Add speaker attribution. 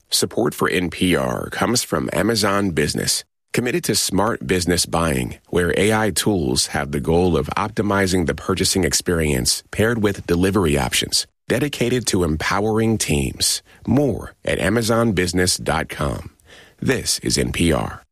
Speaker 1: Support for NPR comes from Amazon Business, committed to smart business buying, where AI tools have the goal of optimizing the purchasing experience paired with delivery options, dedicated to empowering teams. More at amazonbusiness.com. This is NPR.